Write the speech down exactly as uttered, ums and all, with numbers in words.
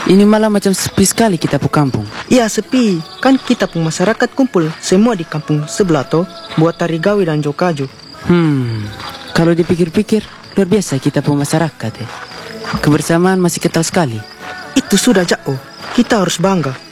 Ini malah macam sepi sekali kita pu kampung. Iya sepi, kan kita pun masyarakat kumpul semua di kampung sebelah toh, buat tari gawe dan jokaju. Hmm, kalau dipikir-pikir luar biasa kita pun masyarakat ya. Kebersamaan masih kental sekali. Itu sudah jauh, kita harus bangga.